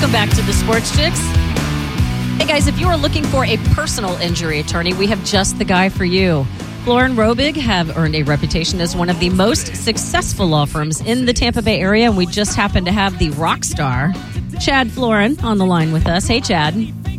Welcome back to the Sports Chicks. Hey guys, if you are looking for a personal injury attorney, we have just the guy for you. Florin Robig have earned a reputation as one of the most successful law firms in the Tampa Bay area, and we just happen to have the rock star, Chad Florin, on the line with us. Hey, Chad.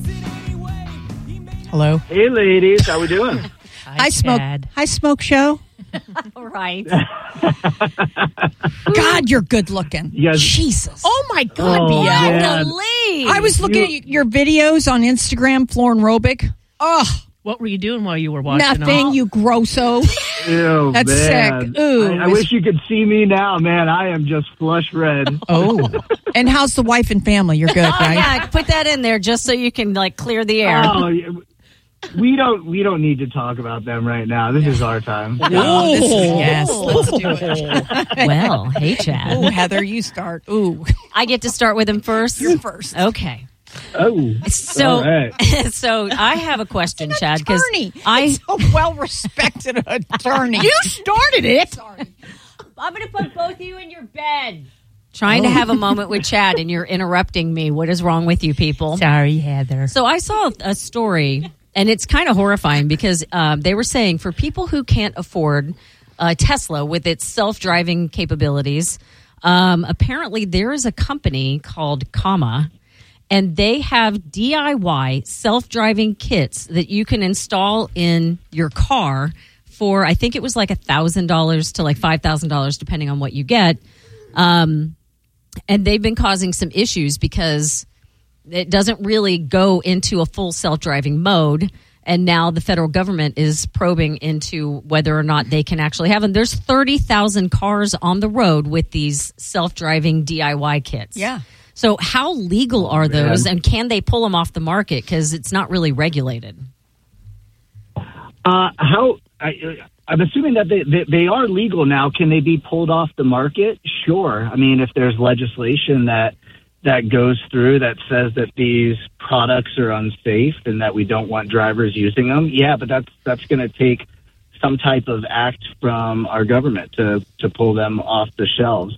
Hello. Hey, ladies. How we doing? Hi, Smoke Show. All right. God, you're good looking. Yes. Jesus. Oh, my God. man. I was looking at your videos on Instagram, Florin Robig. Oh, What were you doing while you were watching? nothing, you grosso. Ew, That's man. sick. Ooh. I wish you could see me now, man. I am just flush red. Oh. And how's the wife and family? You're good, Oh, right? yeah, put that in there just so you can, clear the air. Oh, yeah. We don't need to talk about them right now. This is our time. No, yes, let's do it. Well, hey, Chad. Ooh, Heather, you start. Ooh. I get to start with him first? You're first. Okay. Oh, So, all right. so I have a question, Chad. Because Attorney. I It's a well-respected attorney. You started it. Sorry. I'm going to put both of you in your bed. Trying to have a moment with Chad, and you're interrupting me. What is wrong with you people? Sorry, Heather. So I saw a story, and it's kind of horrifying because they were saying for people who can't afford Tesla with its self-driving capabilities, apparently there is a company called Comma, and they have DIY self-driving kits that you can install in your car for, I think it was $1,000 to $5,000, depending on what you get. And they've been causing some issues because it doesn't really go into a full self-driving mode. And now the federal government is probing into whether or not they can actually have them. There's 30,000 cars on the road with these self-driving DIY kits. Yeah. So how legal are those, and can they pull them off the market? Because it's not really regulated. I'm assuming that they are legal now. Can they be pulled off the market? Sure. I mean, if there's legislation that goes through that says that these products are unsafe and that we don't want drivers using them, yeah, but that's going to take some type of act from our government to pull them off the shelves.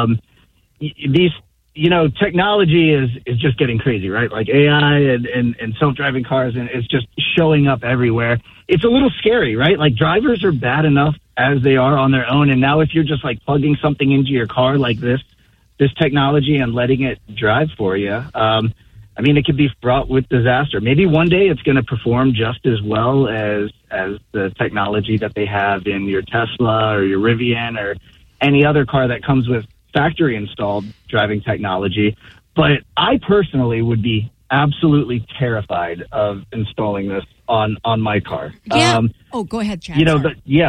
Technology is just getting crazy, right? Like AI and self-driving cars, and it's just showing up everywhere. It's a little scary, right? Like drivers are bad enough as they are on their own. And now if you're just plugging something into your car like this technology and letting it drive for you, it could be fraught with disaster. Maybe one day it's going to perform just as well as the technology that they have in your Tesla or your Rivian or any other car that comes with factory installed driving technology. But I personally would be absolutely terrified of installing this on my car. Yeah. Go ahead, Chad. I don't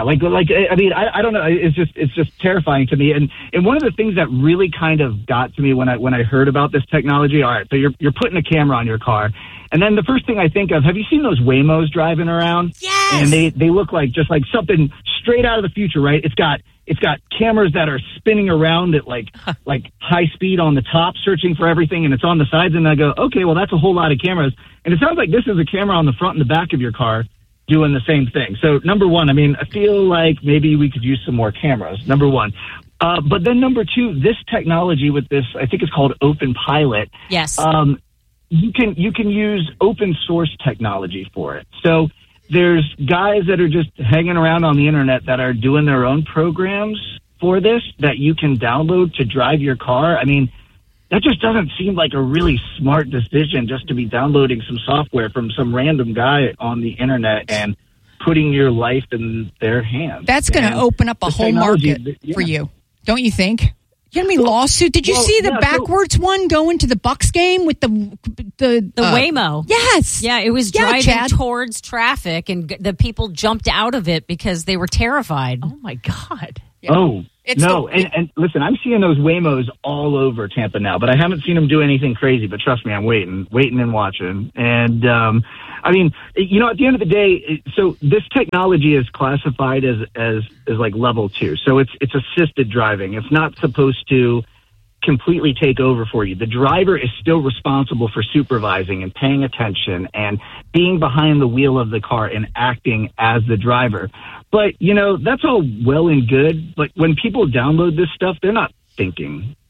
know. It's just terrifying to me. And one of the things that really kind of got to me when I heard about this technology, all right, so you're putting a camera on your car. And then the first thing I think of, have you seen those Waymos driving around? Yes. And they look like something straight out of the future, right? It's got cameras that are spinning around at like high speed on the top, searching for everything, and it's on the sides. And I go, okay, well, that's a whole lot of cameras. And it sounds like this is a camera on the front and the back of your car doing the same thing. So number one, I feel like maybe we could use some more cameras, number one. But then number two, this technology with this, I think it's called Open Pilot. Yes. You can use open source technology for it. So there's guys that are just hanging around on the internet that are doing their own programs for this that you can download to drive your car. That just doesn't seem like a really smart decision, just to be downloading some software from some random guy on the internet and putting your life in their hands. That's going to open up a whole market for you, don't you think? You know what I mean? Lawsuit. Did you see the backwards one going to the Bucks game with the Waymo? Yes. Yeah, it was driving towards traffic, and the people jumped out of it because they were terrified. Oh my God. Yeah. Oh, and listen, I'm seeing those Waymos all over Tampa now, but I haven't seen them do anything crazy. But trust me, I'm waiting and watching. And at the end of the day, so this technology is classified as like level 2. So it's assisted driving. It's not supposed to completely take over for you. The driver is still responsible for supervising and paying attention and being behind the wheel of the car and acting as the driver. But, that's all well and good. But when people download this stuff, they're not thinking.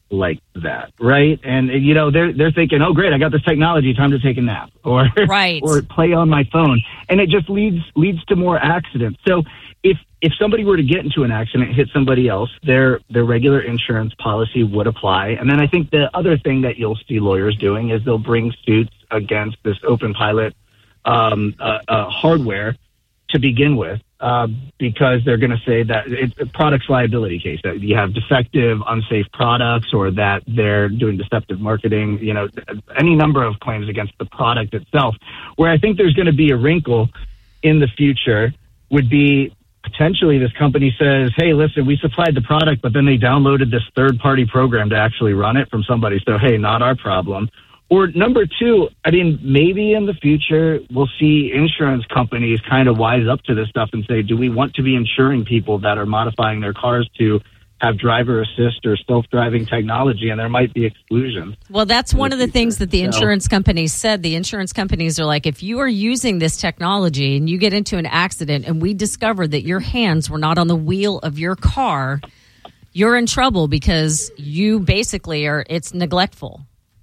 like that, right? And they're thinking, oh great, I got this technology, time to take a nap or right. or play on my phone, and it just leads to more accidents. So if somebody were to get into an accident, hit somebody else, their regular insurance policy would apply. And then I think the other thing that you'll see lawyers doing is they'll bring suits against this Open Pilot hardware to begin with, because they're going to say that it's a products liability case, that you have defective, unsafe products, or that they're doing deceptive marketing, any number of claims against the product itself. Where I think there's going to be a wrinkle in the future would be potentially this company says, hey, listen, we supplied the product, but then they downloaded this third-party program to actually run it from somebody. So, hey, not our problem. Or number two, I mean, maybe in the future we'll see insurance companies kind of wise up to this stuff and say, do we want to be insuring people that are modifying their cars to have driver assist or self-driving technology? And there might be exclusions. Well, that's one of the things that the insurance companies said. The insurance companies are like, if you are using this technology and you get into an accident and we discover that your hands were not on the wheel of your car, you're in trouble because you basically it's neglectful.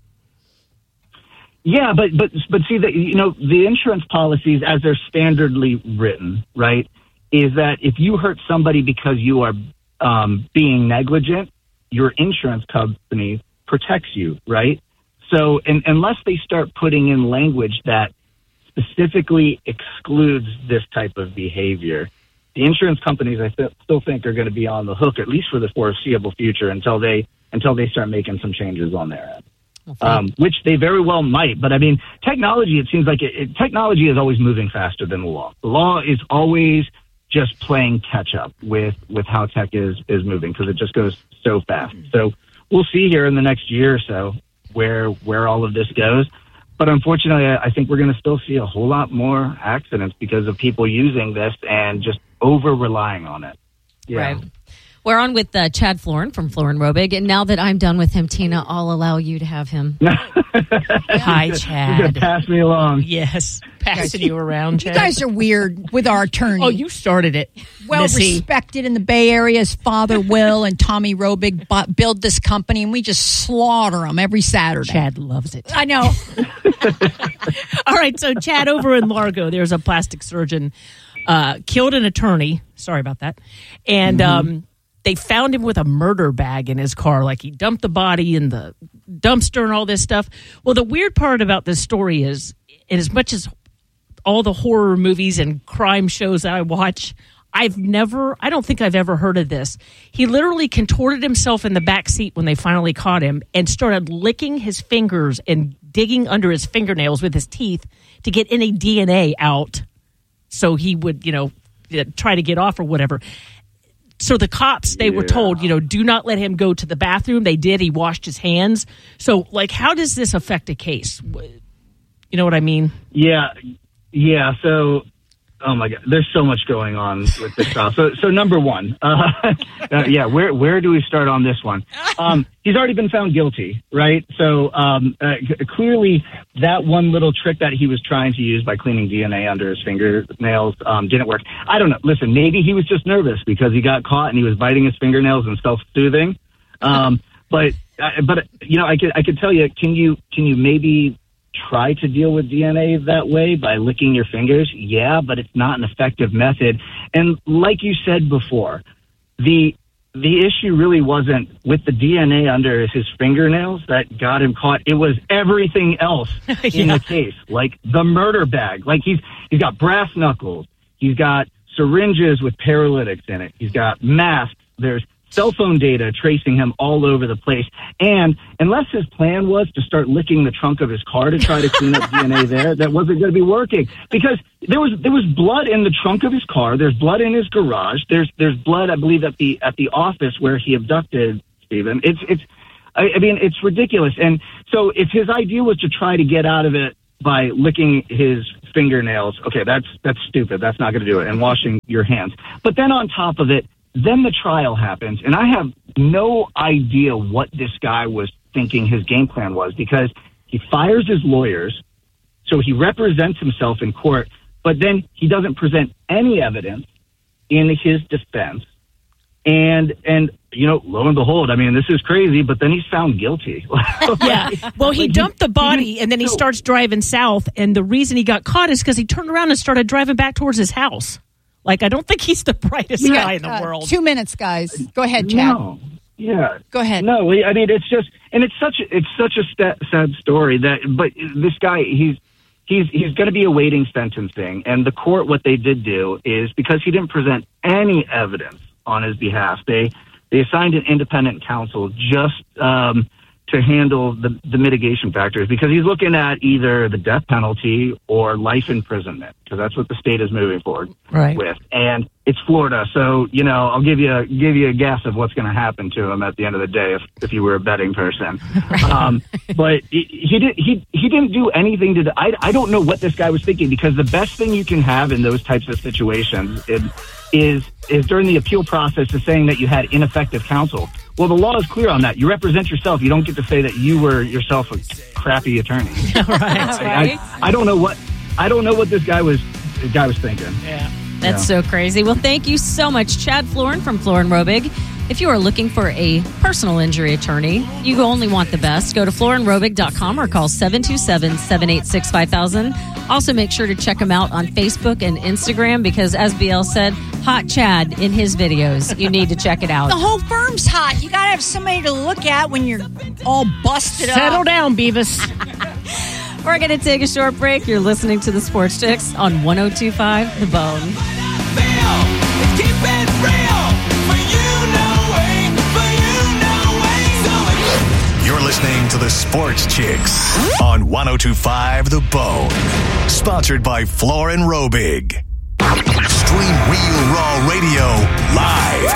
Yeah, but see that the insurance policies as they're standardly written, right, is that if you hurt somebody because you are being negligent, your insurance company protects you, right? So unless they start putting in language that specifically excludes this type of behavior, the insurance companies I still think are going to be on the hook, at least for the foreseeable future, until they start making some changes on their end. Which they very well might. But I mean, technology, it seems like technology is always moving faster than the law. The law is always just playing catch up with how tech is moving, because it just goes so fast. So we'll see here in the next year or so where all of this goes. But unfortunately, I think we're going to still see a whole lot more accidents because of people using this and just over relying on it. Yeah. Right. We're on with Chad Florin from Florin Robig, and now that I'm done with him, Tina, I'll allow you to have him. Hi, Chad. You're going to pass me along. Yes, passing you around, Chad. You guys are weird with our attorney. Oh, you started it. Well Missy. respected in the Bay Area. His father, Will, and Tommy Robig build this company, and we just slaughter them every Saturday. Chad loves it. I know. All right, so Chad, over in Largo, there's a plastic surgeon killed an attorney. Sorry about that. And they found him with a murder bag in his car. Like, he dumped the body in the dumpster and all this stuff. Well, the weird part about this story is, in as much as all the horror movies and crime shows that I watch, I don't think I've ever heard of this. He literally contorted himself in the back seat when they finally caught him and started licking his fingers and digging under his fingernails with his teeth to get any DNA out so he would, try to get off or whatever. So the cops, they were told, do not let him go to the bathroom. They did. He washed his hands. So, how does this affect a case? You know what I mean? Yeah. So, oh my God, there's so much going on with this trial. So number one, where do we start on this one? He's already been found guilty, right? So clearly that one little trick that he was trying to use by cleaning DNA under his fingernails didn't work. I don't know. Listen, maybe he was just nervous because he got caught and he was biting his fingernails and self-soothing. But I could tell you, can you maybe try to deal with DNA that way by licking your fingers? Yeah, but it's not an effective method. And like you said before, the issue really wasn't with the DNA under his fingernails that got him caught. It was everything else in the case, like the murder bag. Like he's got brass knuckles. He's got syringes with paralytics in it. He's got masks. There's cell phone data tracing him all over the place. And unless his plan was to start licking the trunk of his car to try to clean up DNA there, that wasn't going to be working, because there was blood in the trunk of his car. There's blood in his garage. There's blood, I believe, at the office where he abducted Stephen. It's ridiculous. And so if his idea was to try to get out of it by licking his fingernails, okay, that's stupid. That's not going to do it. And washing your hands. But then on top of it, then the trial happens, and I have no idea what this guy was thinking his game plan was, because he fires his lawyers, so he represents himself in court, but then he doesn't present any evidence in his defense. And lo and behold, I mean, this is crazy, but then he's found guilty. Yeah. Well, he dumped the body, and then he starts driving south, and the reason he got caught is because he turned around and started driving back towards his house. Like, I don't think he's the brightest guy in the world. 2 minutes, guys. Go ahead, Chad. No. Yeah. Go ahead. No, I mean, it's just, and it's such a sad story but this guy, he's going to be awaiting sentencing. And the court, what they did do is, because he didn't present any evidence on his behalf, they assigned an independent counsel just to handle the mitigation factors, because he's looking at either the death penalty or life imprisonment, because that's what the state is moving forward with. And it's Florida, so I'll give you a guess of what's going to happen to him at the end of the day if you were a betting person. But he didn't do anything to. I don't know what this guy was thinking, because the best thing you can have in those types of situations is during the appeal process is saying that you had ineffective counsel. Well, the law is clear on that. You represent yourself. You don't get to say that you were yourself a crappy attorney. Right. I don't know what this guy was thinking. Yeah. That's so crazy. Well, thank you so much, Chad Florin from Florin Robig. If you are looking for a personal injury attorney, you only want the best. Go to florinrobig.com or call 727-786-5000. Also, make sure to check him out on Facebook and Instagram, because, as BL said, hot Chad in his videos. You need to check it out. The whole firm's hot. You got to have somebody to look at when you're all busted up. Settle down, Beavis. We're going to take a short break. You're listening to the Sports Chicks on 102.5 The Bone. You're listening to the Sports Chicks on 102.5 The Bone. Sponsored by Florin Robig. Stream Real Raw Radio live.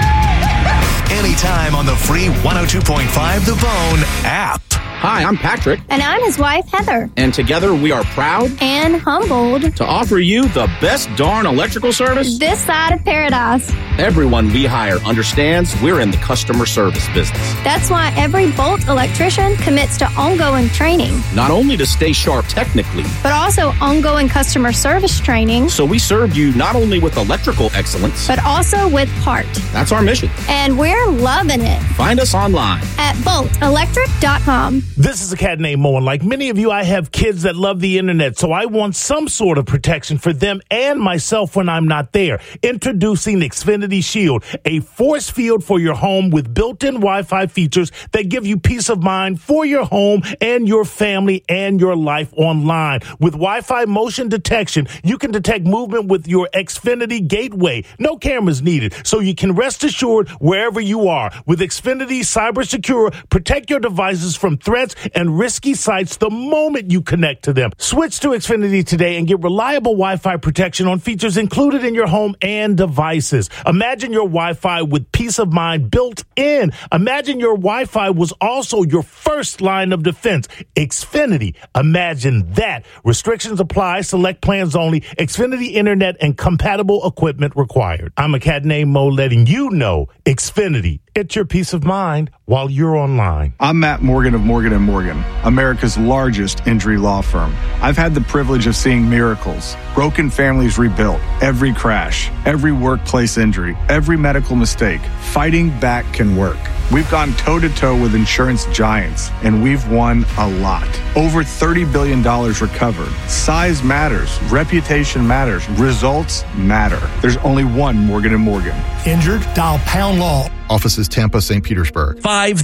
Anytime on the free 102.5 The Bone app. Hi, I'm Patrick. And I'm his wife, Heather. And together we are proud and humbled to offer you the best darn electrical service this side of paradise. Everyone we hire understands we're in the customer service business. That's why every Bolt electrician commits to ongoing training. Not only to stay sharp technically, but also ongoing customer service training. So we serve you not only with electrical excellence, but also with heart. That's our mission. And we're loving it. Find us online at boltelectric.com. This is a cat named Mo, and like many of you, I have kids that love the internet, so I want some sort of protection for them and myself when I'm not there. Introducing Xfinity Shield, a force field for your home with built-in Wi-Fi features that give you peace of mind for your home and your family and your life online. With Wi-Fi motion detection, you can detect movement with your Xfinity gateway. No cameras needed, so you can rest assured wherever you are. With Xfinity Cyber Secure, protect your devices from threats and risky sites the moment you connect to them. Switch to Xfinity today and get reliable Wi-Fi protection on features included in your home and devices. Imagine your Wi-Fi with peace of mind built in. Imagine your Wi-Fi was also your first line of defense. Xfinity. Imagine that. Restrictions apply. Select plans only. Xfinity Internet and compatible equipment required. I'm a cat named Mo, letting you know Xfinity. It's your peace of mind while you're online. I'm Matt Morgan of Morgan & Morgan, America's largest injury law firm. I've had the privilege of seeing miracles, broken families rebuilt, every crash, every workplace injury, every medical mistake. Fighting back can work. We've gone toe-to-toe with insurance giants, and we've won a lot. Over $30 billion recovered. Size matters. Reputation matters. Results matter. There's only one Morgan & Morgan. Injured? Dial pound law. Offices Tampa, St. Petersburg.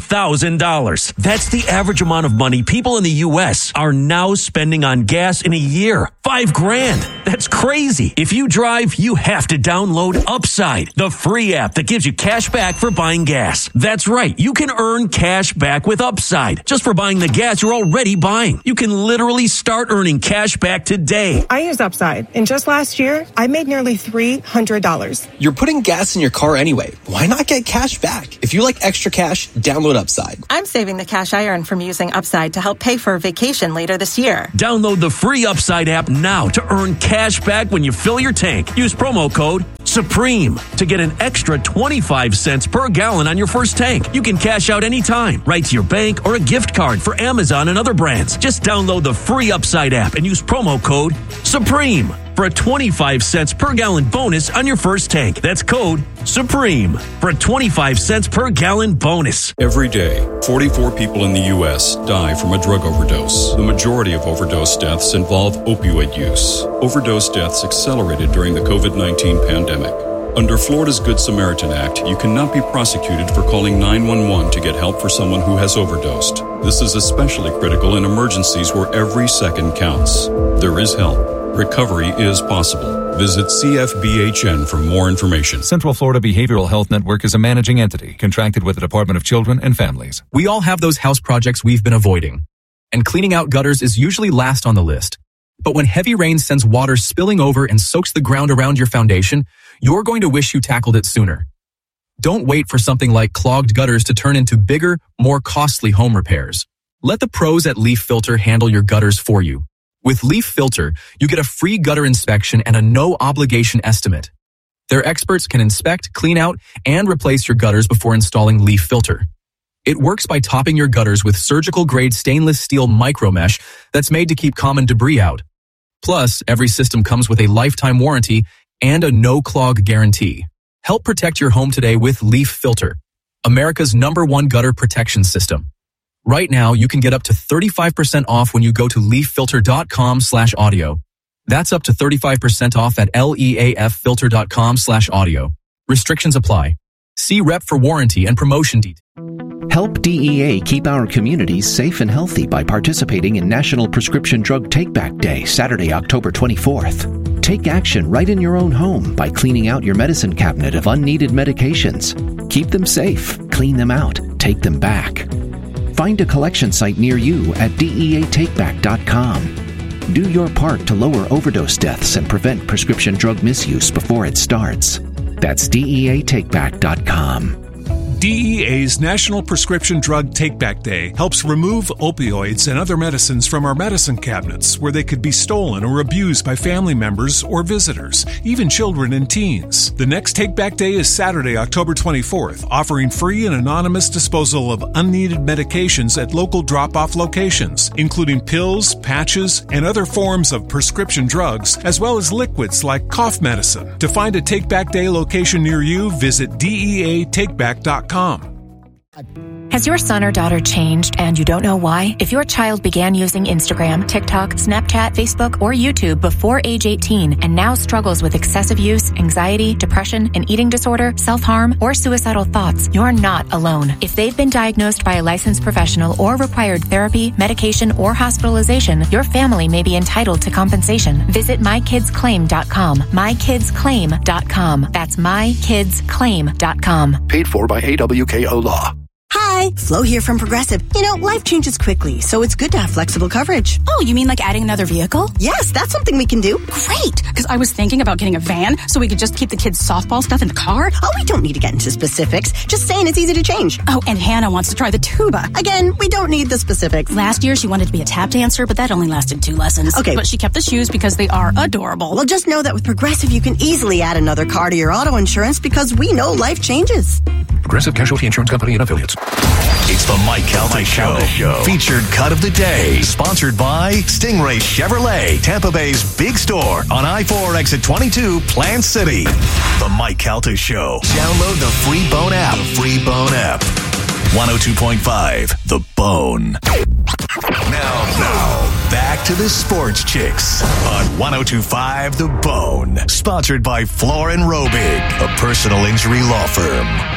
$5,000. That's the average amount of money people in the U.S. are now spending on gas in a year. $5,000. That's crazy. If you drive, you have to download Upside, the free app that gives you cash back for buying gas. That's right. You can earn cash back with Upside just for buying the gas you're already buying. You can literally start earning cash back today. I use Upside, and just last year, I made nearly $300. You're putting gas in your car anyway. Why not get cash back? If you like extra cash, download Upside. I'm saving the cash I earn from using Upside to help pay for a vacation later this year. Download the free Upside app now to earn cash back when you fill your tank. Use promo code SUPREME to get an extra 25 cents per gallon on your first tank. You can cash out anytime, right to your bank or a gift card for Amazon and other brands. Just download the free Upside app and use promo code SUPREME. for a 25 cents per gallon bonus on your first tank. That's code SUPREME for a 25 cents per gallon bonus. Every day, 44 people in the U.S. die from a drug overdose. The majority of overdose deaths involve opioid use. Overdose deaths accelerated during the COVID-19 pandemic. Under Florida's Good Samaritan Act, you cannot be prosecuted for calling 911 to get help for someone who has overdosed. This is especially critical in emergencies where every second counts. There is help. Recovery is possible. Visit CFBHN for more information. Central Florida Behavioral Health Network is a managing entity contracted with the Department of Children and Families. We all have those house projects we've been avoiding. And cleaning out gutters is usually last on the list. But when heavy rain sends water spilling over and soaks the ground around your foundation, you're going to wish you tackled it sooner. Don't wait for something like clogged gutters to turn into bigger, more costly home repairs. Let the pros at Leaf Filter handle your gutters for you. With Leaf Filter, you get a free gutter inspection and a no-obligation estimate. Their experts can inspect, clean out, and replace your gutters before installing Leaf Filter. It works by topping your gutters with surgical-grade stainless steel micromesh that's made to keep common debris out. Plus, every system comes with a lifetime warranty and a no-clog guarantee. Help protect your home today with Leaf Filter, America's #1 gutter protection system. Right now, you can get up to 35% off when you go to leaffilter.com/audio. That's up to 35% off at leaffilter.com/audio. Restrictions apply. See Rep for warranty and promotion details. Help DEA keep our communities safe and healthy by participating in National Prescription Drug Take-Back Day, Saturday, October 24th. Take action right in your own home by cleaning out your medicine cabinet of unneeded medications. Keep them safe, clean them out, take them back. Find a collection site near you at DEATakeback.com. Do your part to lower overdose deaths and prevent prescription drug misuse before it starts. That's DEATakeback.com. DEA's National Prescription Drug Take-Back Day helps remove opioids and other medicines from our medicine cabinets where they could be stolen or abused by family members or visitors, even children and teens. The next Take-Back Day is Saturday, October 24th, offering free and anonymous disposal of unneeded medications at local drop-off locations, including pills, patches, and other forms of prescription drugs, as well as liquids like cough medicine. To find a Take-Back Day location near you, visit DEATakeback.com. Has your son or daughter changed and you don't know why? If your child began using Instagram, TikTok, Snapchat, Facebook, or YouTube before age 18 and now struggles with excessive use, anxiety, depression, an eating disorder, self-harm, or suicidal thoughts, you're not alone. If they've been diagnosed by a licensed professional or required therapy, medication, or hospitalization, your family may be entitled to compensation. Visit mykidsclaim.com. mykidsclaim.com. That's mykidsclaim.com. Paid for by AWKO Law. Hi, Flo here from Progressive. You know, life changes quickly, so it's good to have flexible coverage. Oh, you mean like adding another vehicle? Yes, that's something we can do. Great, because I was thinking about getting a van so we could just keep the kids' softball stuff in the car. Oh, we don't need to get into specifics. Just saying it's easy to change. Oh, and Hannah wants to try the tuba. Again, we don't need the specifics. Last year, she wanted to be a tap dancer, but that only lasted 2 lessons. Okay. But she kept the shoes because they are adorable. Well, just know that with Progressive, you can easily add another car to your auto insurance because we know life changes. Progressive Casualty Insurance Company and Affiliates. It's the Mike Calta Show. Featured cut of the day. Sponsored by Stingray Chevrolet, Tampa Bay's big store on I-4 exit 22, Plant City. The Mike Calta Show. Download the free Bone app. 102.5 The Bone. Now, back to the Sports Chicks on 102.5 The Bone. Sponsored by Floor & Robig, a personal injury law firm.